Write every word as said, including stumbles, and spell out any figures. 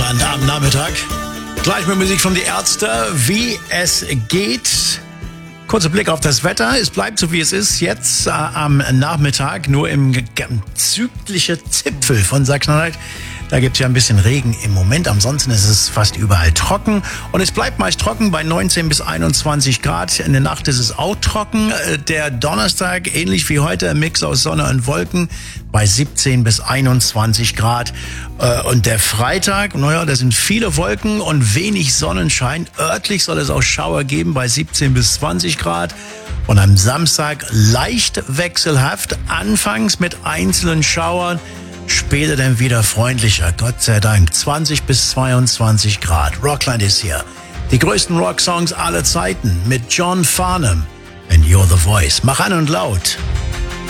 Rockland am Nachmittag. Gleich mit Musik von Die Ärzte, wie es geht. Kurzer Blick auf das Wetter. Es bleibt so, wie es ist. Jetzt äh, am Nachmittag nur im südlichen Zipfel von Sachsen-Anhalt. Da gibt es ja ein bisschen Regen im Moment. Ansonsten ist es fast überall trocken. Und es bleibt meist trocken bei neunzehn bis einundzwanzig Grad. In der Nacht ist es auch trocken. Der Donnerstag, ähnlich wie heute, ein Mix aus Sonne und Wolken bei siebzehn bis einundzwanzig Grad. Und der Freitag, naja, da sind viele Wolken und wenig Sonnenschein. Örtlich soll es auch Schauer geben bei siebzehn bis zwanzig Grad. Und am Samstag leicht wechselhaft, anfangs mit einzelnen Schauern. Später dann wieder freundlicher, Gott sei Dank. zwanzig bis zweiundzwanzig Grad. Rockland ist hier. Die größten Rocksongs aller Zeiten mit John Farnham and You're the Voice. Mach an und laut.